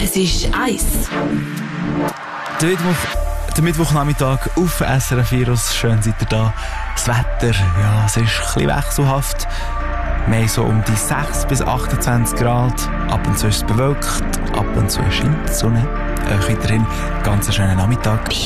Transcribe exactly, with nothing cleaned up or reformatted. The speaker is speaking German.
Es ist eins. Der Mittwoch, der Mittwochnachmittag auf S R F Virus. Schön seid ihr da. Das Wetter, ja, es ist ein bisschen wechselhaft. Wir haben so um die sechs bis achtundzwanzig Grad. Ab und zu ist es bewölkt, ab und zu scheint die Sonne. Euch weiterhin ganz einen schönen Nachmittag.